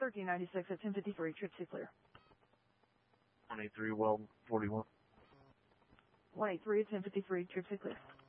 1396 at 1053, trip to clear. 183, well, 41. 183 at 1053, trip to clear.